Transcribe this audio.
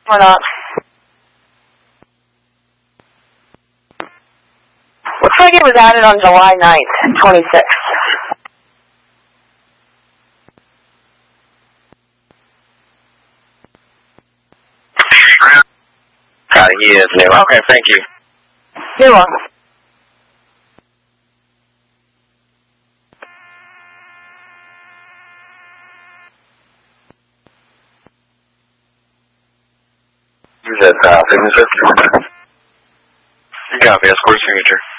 Or not. Looks like it was added on July 9th, 26th. He is new. Okay, thank you. You're welcome. Is that signature? You got me, escort signature.